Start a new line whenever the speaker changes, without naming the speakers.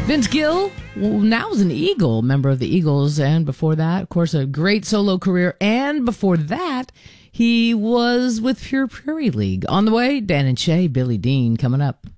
Vince Gill, well, now is an Eagle, member of the Eagles. And before that, of course, a great solo career. And before that, he was with Pure Prairie League. On the way, Dan and Shay, Billy Dean coming up.